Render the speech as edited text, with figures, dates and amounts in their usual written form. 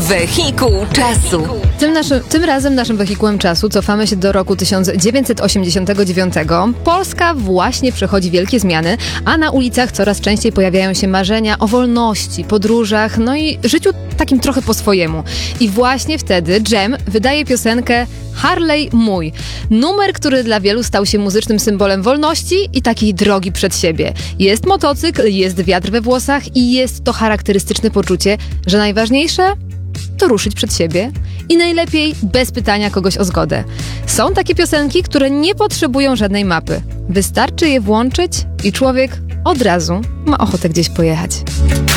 Wehikuł czasu. Tym razem naszym wehikułem czasu cofamy się do roku 1989. Polska właśnie przechodzi wielkie zmiany, a na ulicach coraz częściej pojawiają się marzenia o wolności, podróżach, no i życiu takim trochę po swojemu. I właśnie wtedy Dżem wydaje piosenkę Harley Mój. Numer, który dla wielu stał się muzycznym symbolem wolności i takiej drogi przed siebie. Jest motocykl, jest wiatr we włosach i jest to charakterystyczne poczucie, że najważniejsze to ruszyć przed siebie i najlepiej bez pytania kogoś o zgodę. Są takie piosenki, które nie potrzebują żadnej mapy. Wystarczy je włączyć i człowiek od razu ma ochotę gdzieś pojechać.